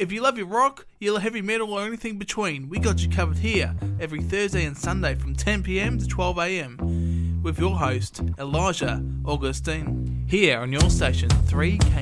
If you love your rock, your heavy metal or anything between, we got you covered here every Thursday and Sunday from 10pm to 12am with your host, Elijah Augustine, here on your station 3K.